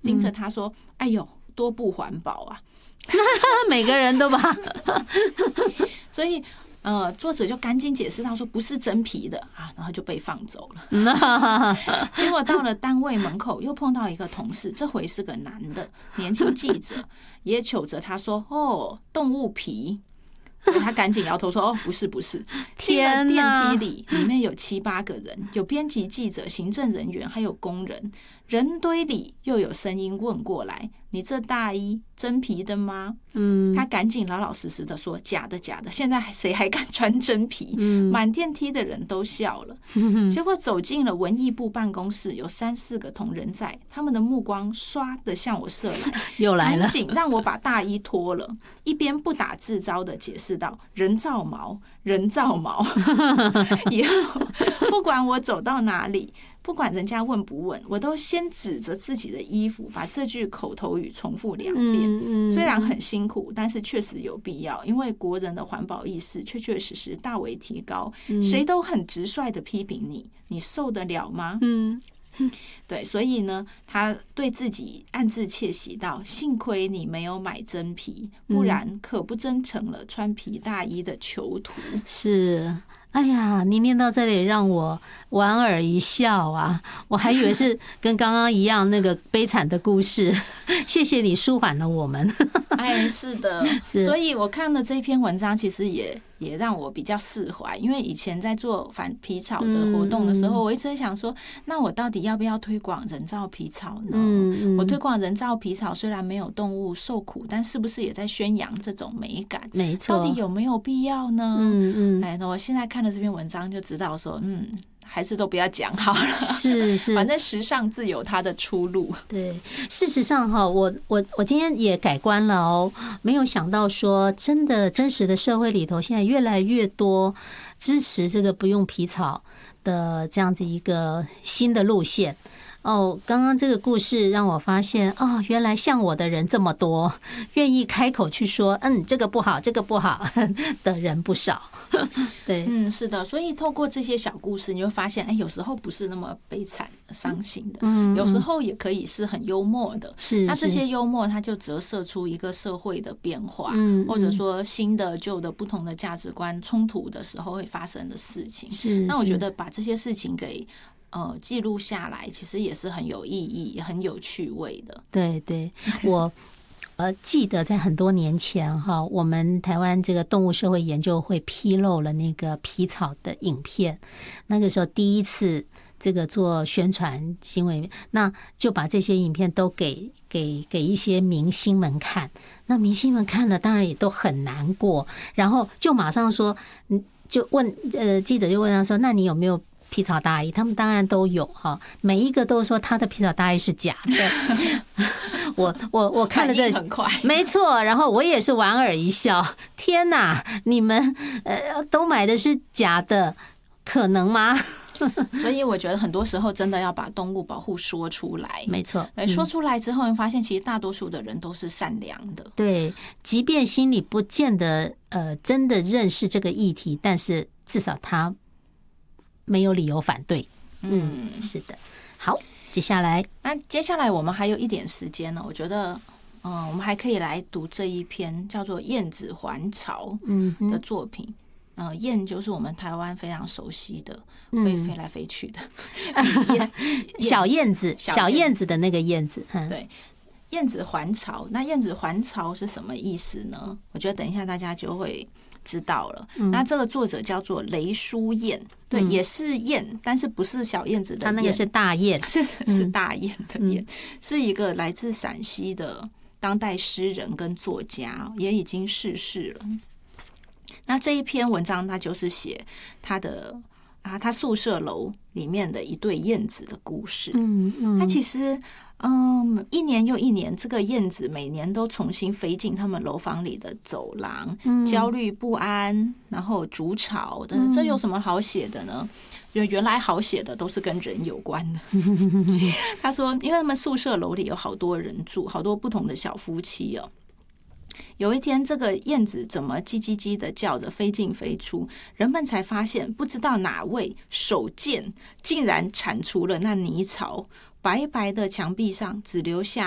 盯着他说：“哎呦，多不环保啊！” 每个人都把， 所以作者就赶紧解释到说不是真皮的啊，然后就被放走了。结果到了单位门口，又碰到一个同事，这回是个男的年轻记者，也糗着他说：“哦，动物皮。”他赶紧摇头说：“哦，不是不是。”进了电梯里面有7、8个人，有编辑、记者、行政人员，还有工人。人堆里又有声音问过来：“你这大衣真皮的吗？”他赶紧老老实实的说：“假的假的。”现在谁还敢穿真皮？满电梯的人都笑了。结果走进了文艺部办公室，有3、4个同仁在，他们的目光唰的向我射来， 又来了， 赶紧让我把大衣脱了，一边不打自招的解释道：“人造毛，人造毛。”以后不管我走到哪里，不管人家问不问，我都先指着自己的衣服，把这句口头语重复2遍。虽然很辛苦，但是确实有必要，因为国人的环保意识确确实实大为提高。谁都很直率的批评你，你受得了吗？对，所以呢，他对自己暗自窃喜道：“幸亏你没有买真皮，不然可不真成了穿皮大衣的囚徒。” 是。哎呀，你念到这里让我莞尔一笑啊！我还以为是跟刚刚一样那个悲惨的故事，谢谢你舒缓了我们。 哎，是的，所以我看了这篇文章，其实也让我比较释怀，因为以前在做反皮草的活动的时候，我一直在想说，那我到底要不要推广人造皮草呢？我推广人造皮草虽然没有动物受苦，但是不是也在宣扬这种美感？ 没错， 到底有没有必要呢？哎，那我现在看了这篇文章就知道说，还是都不要讲好了。 是， 反正时尚自有它的出路。 对，事实上哈，我今天也改观了哦，没有想到说真实的社会里头，现在越来越多支持这个不用皮草的这样子一个新的路线。刚刚这个故事让我发现，原来像我的人这么多，愿意开口去说，这个不好，这个不好的人不少。对， 是的，所以透过这些小故事，你会发现，有时候不是那么悲惨、伤心的，有时候也可以是很幽默的。那这些幽默，它就折射出一个社会的变化，或者说新的、旧的、不同的价值观冲突的时候会发生的事情。那我觉得把这些事情给记录下来，其实也是很有意义、也很有趣味的。 对对，我记得在很多年前哈，我们台湾这个动物社会研究会披露了那个皮草的影片，那个时候第一次这个做宣传新闻，那就把这些影片都给一些明星们看，那明星们看了当然也都很难过，然后就马上说，就问记者就问他说，那你有没有皮草大衣？他们当然都有哈，每一个都说他的皮草大衣是假的。我看了这很快， 没错，然后我也是莞尔一笑。天哪，你们都买的是假的，可能吗？ 所以我觉得很多时候真的要把动物保护说出来。 没错， 说出来之后，你发现其实大多数的人都是善良的。 对，即便心里不见得真的认识这个议题，但是至少他没有理由反对。是的。好，接下来我们还有一点时间呢，我觉得我们还可以来读这一篇叫做《燕子还巢》的作品。燕就是我们台湾非常熟悉的会飞来飞去的小燕子的那个燕子。 对，燕子还巢。那燕子还巢是什么意思呢？我觉得等一下大家就会知道了。那这个作者叫做雷淑燕，对，也是燕，但是不是小燕子的燕， 他那个是大雁， 是大雁的雁，是一个来自陕西的当代诗人跟作家，也已经逝世了。那这一篇文章，他就是写他宿舍楼里面的一对燕子的故事。他其实一年又一年，这个燕子每年都重新飞进他们楼房里的走廊，焦虑不安，然后筑巢的。这有什么好写的呢？原来好写的都是跟人有关的。他说，因为他们宿舍楼里有好多人住，好多不同的小夫妻哦。有一天，这个燕子怎么叽叽叽的叫着飞进飞出，人们才发现，不知道哪位手贱竟然铲除了那泥巢，白白的墙壁上只留下